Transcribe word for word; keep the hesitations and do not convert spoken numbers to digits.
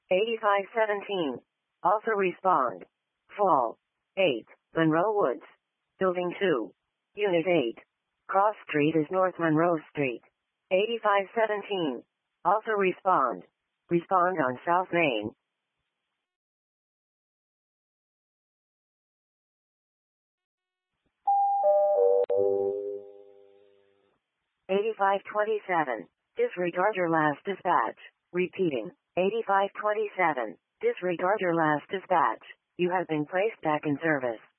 eighty-five seventeen. Also respond. Fall. eight. Monroe Woods. Building two. Unit eight. Cross Street is North Monroe Street. eighty-five seventeen. Also respond. Respond on South Main. eighty-five twenty-seven. Disregard your last dispatch. Repeating. eighty-five twenty-seven. Disregard your last dispatch. You have been placed back in service.